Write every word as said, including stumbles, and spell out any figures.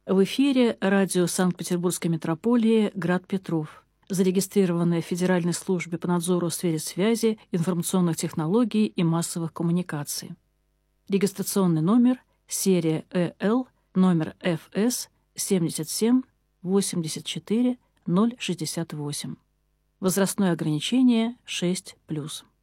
В эфире радио Санкт-Петербургской метрополии «Град Петров», зарегистрированное в Федеральной службе по надзору в сфере связи, информационных технологий и массовых коммуникаций. Регистрационный номер, серия Э Л, номер Ф С семьдесят семь восемьдесят четыре ноль шестьдесят восемь. Возрастное ограничение шесть плюс.